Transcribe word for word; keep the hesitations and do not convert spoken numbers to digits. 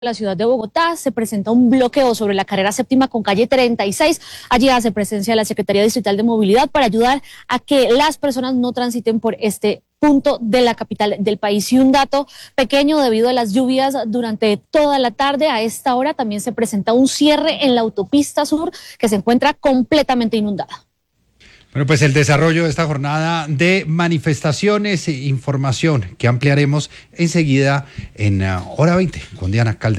La ciudad de Bogotá se presenta un bloqueo sobre la carrera séptima con calle treinta y seis. Allí hace presencia la Secretaría Distrital de Movilidad para ayudar a que las personas no transiten por este punto de la capital del país. Y un dato pequeño, debido a las lluvias durante toda la tarde, a esta hora también se presenta un cierre en la autopista sur que se encuentra completamente inundada. Bueno, pues el desarrollo de esta jornada de manifestaciones e información que ampliaremos enseguida en uh, hora veinte con Diana Calderón.